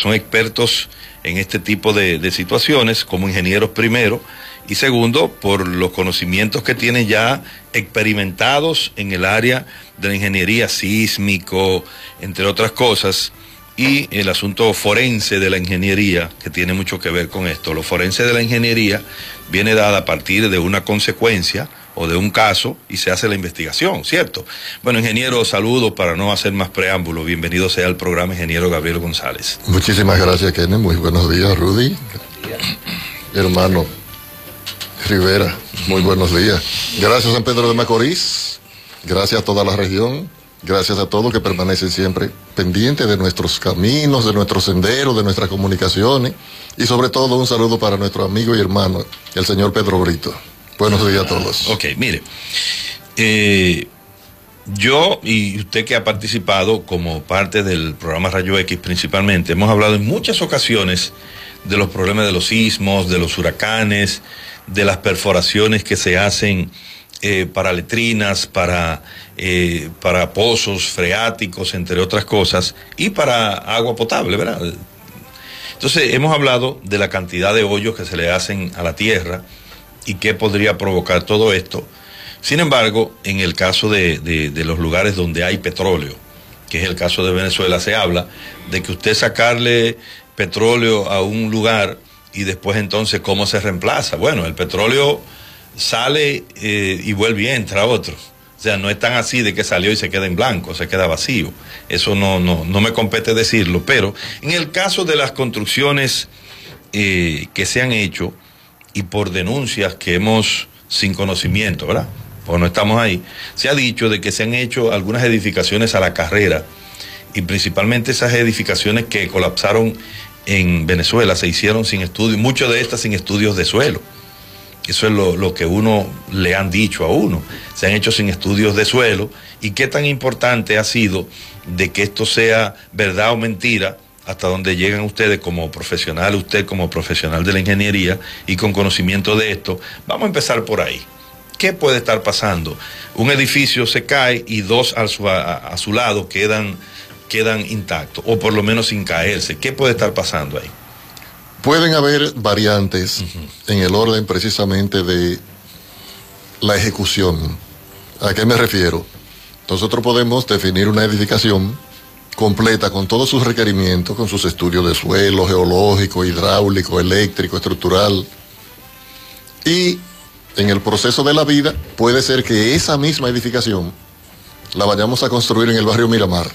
son expertos en este tipo de situaciones, como ingenieros primero, y segundo, por los conocimientos que tienen ya experimentados en el área de la ingeniería sísmico, entre otras cosas, y el asunto forense de la ingeniería, que tiene mucho que ver con esto. Lo forense de la ingeniería viene dada a partir de una consecuencia o de un caso y se hace la investigación, ¿cierto? Bueno, ingeniero, saludos para no hacer más preámbulos. Bienvenido sea al programa, ingeniero Gabriel González. Muchísimas gracias, Kenneth. Muy buenos días, Rudy. Hermano Rivera, muy buenos días. Gracias, San Pedro de Macorís. Gracias a toda la región. Gracias a todos que permanecen siempre pendientes de nuestros caminos, de nuestros senderos, de nuestras comunicaciones. Y sobre todo un saludo para nuestro amigo y hermano, el señor Pedro Brito. Buenos días a todos. Ok, mire, yo y usted que ha participado como parte del programa Rayo X principalmente, hemos hablado en muchas ocasiones de los problemas de los sismos, de los huracanes, de las perforaciones que se hacen para letrinas, para pozos freáticos, entre otras cosas, y para agua potable, ¿verdad? Entonces, hemos hablado de la cantidad de hoyos que se le hacen a la tierra y qué podría provocar todo esto. Sin embargo, en el caso de los lugares donde hay petróleo, que es el caso de Venezuela, se habla de que usted sacarle petróleo a un lugar y después entonces cómo se reemplaza. Bueno, el petróleo sale y vuelve y entra otro. O sea, no es tan así de que salió y se queda en blanco, se queda vacío. Eso no me compete decirlo, pero en el caso de las construcciones que se han hecho y por denuncias que hemos sin conocimiento, ¿verdad? Porque no estamos ahí, se ha dicho de que se han hecho algunas edificaciones a la carrera y principalmente esas edificaciones que colapsaron en Venezuela se hicieron sin estudios, muchas de estas sin estudios de suelo. Eso es lo que uno le han dicho a uno. Se han hecho sin estudios de suelo. Y qué tan importante ha sido de que esto sea verdad o mentira, hasta donde llegan ustedes como profesional, usted como profesional de la ingeniería y con conocimiento de esto. Vamos a empezar por ahí. ¿Qué puede estar pasando? Un edificio se cae y dos a su lado quedan intactos, o por lo menos sin caerse. ¿Qué puede estar pasando ahí? Pueden haber variantes en el orden precisamente de la ejecución. ¿A qué me refiero? Nosotros podemos definir una edificación completa con todos sus requerimientos, con sus estudios de suelo, geológico, hidráulico, eléctrico, estructural. Y en el proceso de la vida puede ser que esa misma edificación la vayamos a construir en el barrio Miramar,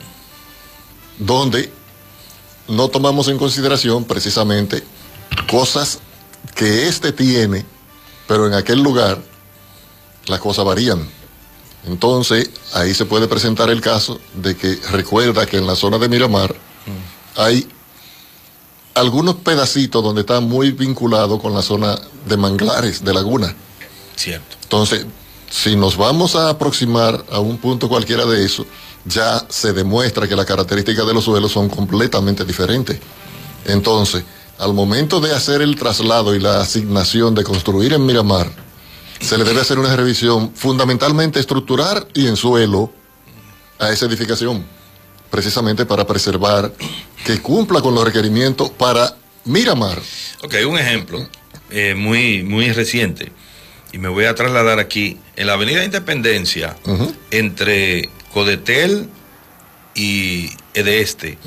donde no tomamos en consideración precisamente cosas que éste tiene, pero en aquel lugar las cosas varían. Entonces, ahí se puede presentar el caso de que recuerda que en la zona de Miramar hay algunos pedacitos donde está muy vinculado con la zona de manglares, de laguna. Cierto. Entonces, si nos vamos a aproximar a un punto cualquiera de eso, ya se demuestra que las características de los suelos son completamente diferentes. Entonces, al momento de hacer el traslado y la asignación de construir en Miramar, se le debe hacer una revisión fundamentalmente estructural y en suelo a esa edificación, precisamente para preservar que cumpla con los requerimientos para Miramar. Ok, un ejemplo muy reciente, y me voy a trasladar aquí, en la avenida Independencia, entre Codetel y Edeste,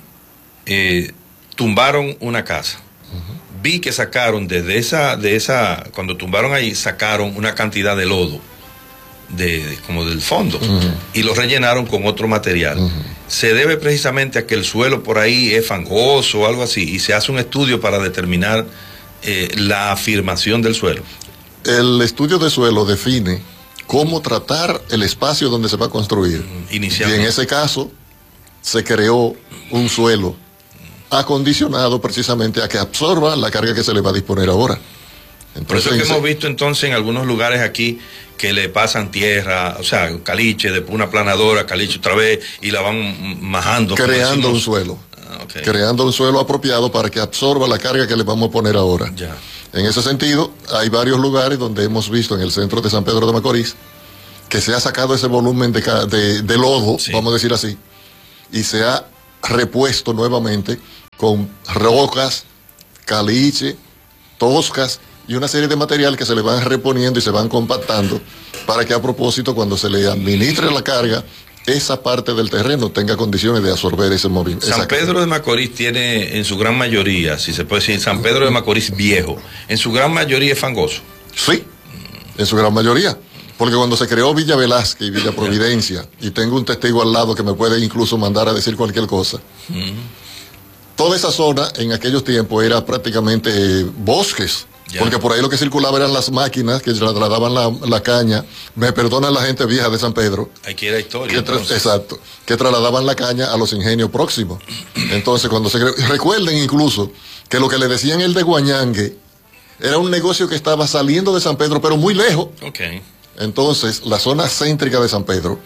tumbaron una casa. Vi que sacaron de esa, cuando tumbaron ahí, sacaron una cantidad de lodo, como del fondo, y lo rellenaron con otro material. Se debe precisamente a que el suelo por ahí es fangoso o algo así, y se hace un estudio para determinar la afirmación del suelo. El estudio de suelo define cómo tratar el espacio donde se va a construir. Y en ese caso, se creó un suelo acondicionado precisamente a que absorba la carga que se le va a disponer ahora. Entonces, por eso es que hemos visto entonces en algunos lugares aquí que le pasan tierra, o sea, caliche, después una planadora, caliche otra vez, y la van majando. Creando un suelo. Okay. Creando un suelo apropiado para que absorba la carga que le vamos a poner ahora. Ya. En ese sentido, hay varios lugares donde hemos visto en el centro de San Pedro de Macorís que se ha sacado ese volumen de lodo, sí, vamos a decir así, y se ha repuesto nuevamente con rocas, caliche, toscas y una serie de material que se le van reponiendo y se van compactando para que a propósito cuando se le administre la carga, esa parte del terreno tenga condiciones de absorber ese movimiento. San Pedro de Macorís tiene en su gran mayoría, si se puede decir, San Pedro de Macorís viejo, en su gran mayoría es fangoso. Sí, en su gran mayoría. Porque cuando se creó Villa Velázquez y Villa Providencia, y tengo un testigo al lado que me puede incluso mandar a decir cualquier cosa, toda esa zona en aquellos tiempos era prácticamente bosques. Ya. Porque por ahí lo que circulaba eran las máquinas que trasladaban la caña. Me perdonan la gente vieja de San Pedro. Aquí era historia. Exacto. Que trasladaban la caña a los ingenios próximos. Entonces, cuando recuerden incluso que lo que le decían el de Guañangue era un negocio que estaba saliendo de San Pedro, pero muy lejos. Okay. Entonces, la zona céntrica de San Pedro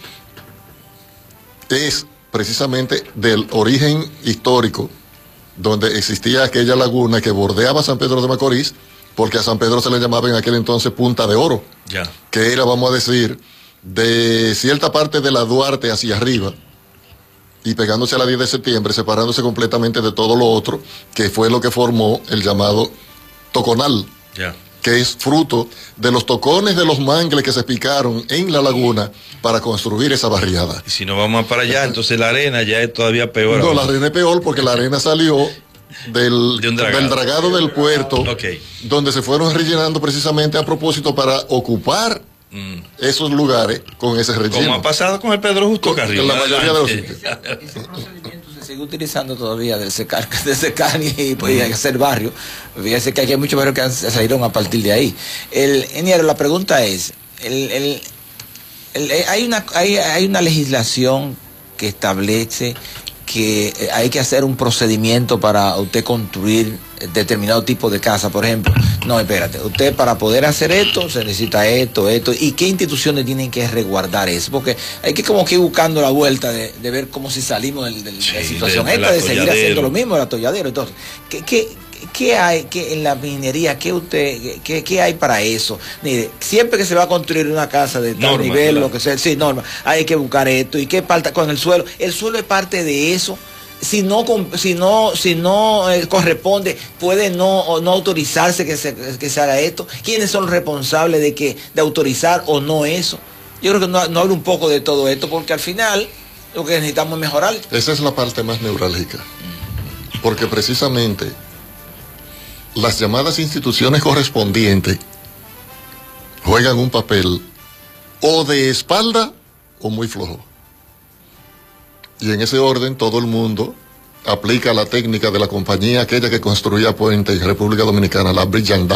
es precisamente del origen histórico, donde existía aquella laguna que bordeaba San Pedro de Macorís, porque a San Pedro se le llamaba en aquel entonces Punta de Oro, ya. Que era, vamos a decir, de cierta parte de la Duarte hacia arriba, y pegándose a la 10 de septiembre, separándose completamente de todo lo otro, que fue lo que formó el llamado Toconal, ya. Que es fruto de los tocones de los mangles que se picaron en la laguna para construir esa barriada. Y si no vamos para allá, entonces la arena ya es todavía peor. No, la arena es peor porque la arena salió del dragado del puerto, okay. Donde se fueron rellenando precisamente a propósito para ocupar esos lugares con ese relleno. Como ha pasado con el Pedro Justo Carrillo. En la mayoría de los sitios. Ese procedimiento se sigue utilizando todavía de secar y hacer barrio. Fíjese que aquí hay muchos barrios que salieron a partir de ahí. Ingeniero, la pregunta es, hay una legislación que establece que hay que hacer un procedimiento para usted construir determinado tipo de casa, por ejemplo. No, espérate, usted para poder hacer esto se necesita esto, y qué instituciones tienen que resguardar eso, porque hay que como que ir buscando la vuelta de ver cómo si salimos de la situación de seguir haciendo lo mismo, el atolladero. Entonces, ¿qué hay en la minería? ¿Qué hay para eso? Mire, siempre que se va a construir una casa de tal nivel, lo que sea, sí, norma, hay que buscar esto. ¿Y qué falta con el suelo? El suelo es parte de eso. Si no corresponde, puede no autorizarse que se haga esto. ¿Quiénes son los responsables de autorizar o no eso? Yo creo que no hablo un poco de todo esto, porque al final lo que necesitamos es mejorar. Esa es la parte más neurálgica, porque precisamente las llamadas instituciones correspondientes juegan un papel o de espalda o muy flojo. Y en ese orden todo el mundo aplica la técnica de la compañía aquella que construía puentes en República Dominicana, la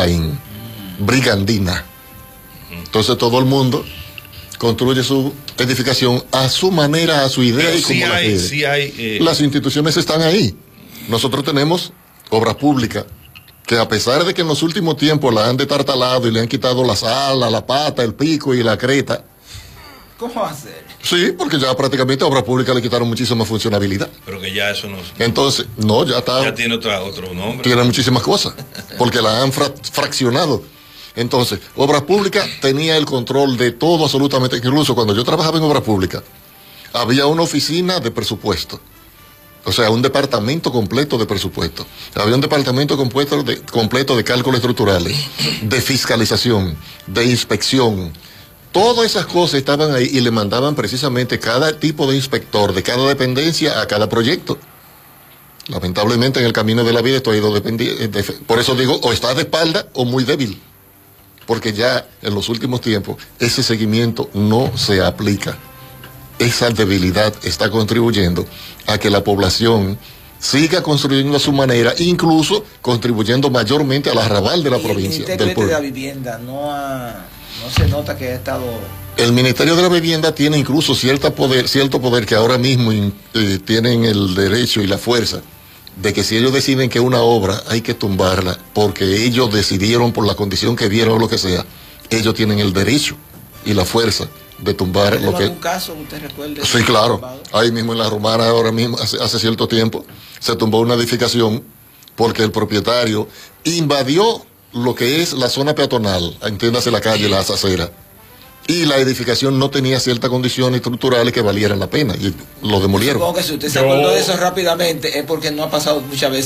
Brigandina. Entonces todo el mundo construye su edificación a su manera, a su idea. Pero y como la quiere. Las instituciones están ahí. Nosotros tenemos obras públicas que a pesar de que en los últimos tiempos la han detartalado y le han quitado las alas, la pata, el pico y la creta. ¿Cómo va a ser? Sí, porque ya prácticamente a obras públicas le quitaron muchísima funcionalidad. Pero que ya eso no... Entonces, no, ya está... Ya tiene otro nombre. Tiene muchísimas cosas, porque la han fraccionado. Entonces, obras públicas tenía el control de todo absolutamente. Incluso cuando yo trabajaba en obras públicas, había una oficina de presupuesto. O sea, un departamento completo de presupuesto. Había un departamento completo de cálculos estructurales, de fiscalización, de inspección. Todas esas cosas estaban ahí y le mandaban precisamente cada tipo de inspector de cada dependencia a cada proyecto. Lamentablemente en el camino de la vida esto ha ido dependiendo. Por eso digo, o está de espalda o muy débil. Porque ya en los últimos tiempos ese seguimiento no se aplica. Esa debilidad está contribuyendo a que la población siga construyendo a su manera, incluso contribuyendo mayormente al arrabal de la provincia. El Ministerio de la Vivienda no se nota que ha estado... El Ministerio de la Vivienda tiene incluso cierto poder que ahora mismo tienen el derecho y la fuerza de que si ellos deciden que una obra hay que tumbarla porque ellos decidieron por la condición que vieron o lo que sea, ellos tienen el derecho y la fuerza de tumbar lo que... ¿Algún caso usted recuerde? Sí, claro. Ahí mismo en La Romana, ahora mismo, hace cierto tiempo, se tumbó una edificación porque el propietario invadió lo que es la zona peatonal, entiéndase la calle, las aceras, y la edificación no tenía ciertas condiciones estructurales que valieran la pena, y lo demolieron. Supongo que si usted se acordó de eso rápidamente es porque no ha pasado muchas veces